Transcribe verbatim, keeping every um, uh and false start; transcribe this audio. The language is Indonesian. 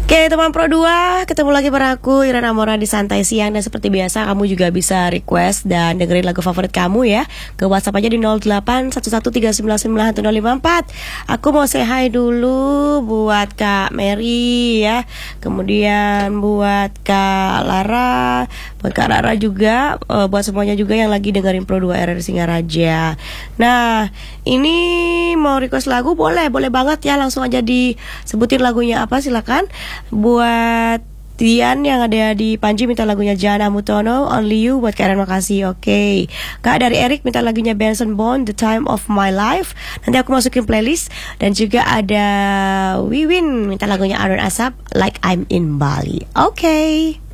Oke teman Pro dua, ketemu lagi bareng aku Irana Mora di Santai Siang. Dan seperti biasa kamu juga bisa request dan dengerin lagu favorit kamu ya. Ke WhatsApp aja di nol delapan satu satu tiga sembilan sembilan satu nol lima empat. Aku mau say hi dulu buat Kak Mary ya. Kemudian buat Kak Lara, buat Kak Rara juga, uh, buat semuanya juga yang lagi dengerin Pro dua R R Singaraja. Nah ini mau request lagu, boleh, boleh banget ya. Langsung aja disebutin lagunya apa, silakan. Buat Tian yang ada di Panji minta lagunya Jana Mutono, Only You. Buat Karen makasih, oke okay. Kak dari Eric minta lagunya Benson Bond, The Time of My Life. Nanti aku masukin playlist. Dan juga ada Wiwin minta lagunya Aaron Asap, Like I'm in Bali. Oke okay.